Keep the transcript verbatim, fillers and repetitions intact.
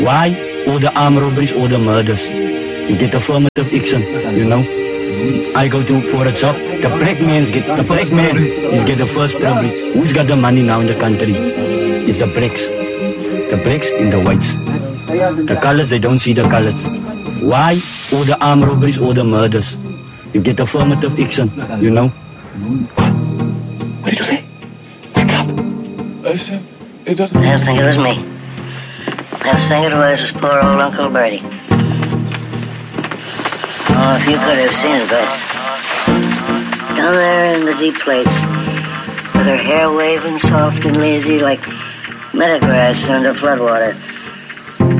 Why? All the armed robberies, all the murders. You get affirmative action, you know. I go to for a job. The black man get the black man is get the first privilege. Who's got the money now in the country? It's the blacks. The blacks and the whites. The colors, they don't see the colors. Why? All the armed robberies, all the murders. You get affirmative action, you know. What did you say? Wake up. I said, it doesn't... I don't think it was me. I think it was poor old Uncle Bertie. Oh, if you could have seen it, Bess. Down there in the deep place, with her hair waving soft and lazy like meadow grass under floodwater.